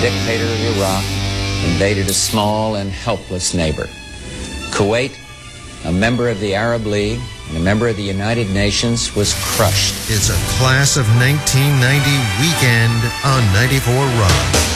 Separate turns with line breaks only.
dictator of Iraq invaded a small and helpless neighbor. Kuwait, a member of the Arab League and a member of the United Nations, was crushed.
It's a Class of 1990 weekend on 94 Rock.